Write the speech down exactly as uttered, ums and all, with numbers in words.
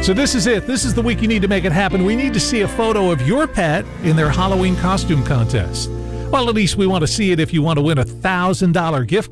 So this is it. This is the week you need to make it happen. We need to see a photo of your pet in their Halloween costume contest. Well, at least we want to see it if you want to win a one thousand dollars gift